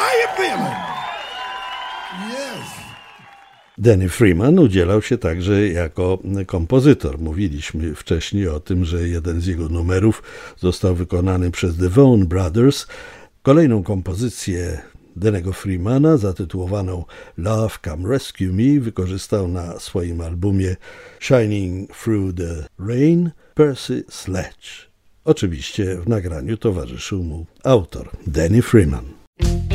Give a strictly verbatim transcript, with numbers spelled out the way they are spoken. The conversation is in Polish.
you feeling? Yes. Danny Freeman udzielał się także jako kompozytor. Mówiliśmy wcześniej o tym, że jeden z jego numerów został wykonany przez The Vaughan Brothers. Kolejną kompozycję Danny'ego Freemana, zatytułowaną Love Come Rescue Me, wykorzystał na swoim albumie Shining Through the Rain Percy Sledge. Oczywiście w nagraniu towarzyszył mu autor Danny Freeman.